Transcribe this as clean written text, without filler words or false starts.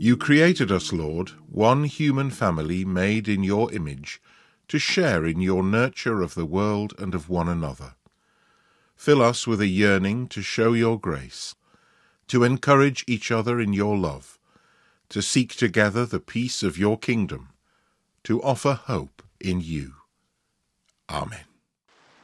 You created us, Lord, one human family made in your image, to share in your nurture of the world and of one another. Fill us with a yearning to show your grace, to encourage each other in your love, to seek together the peace of your kingdom, to offer hope in you. Amen.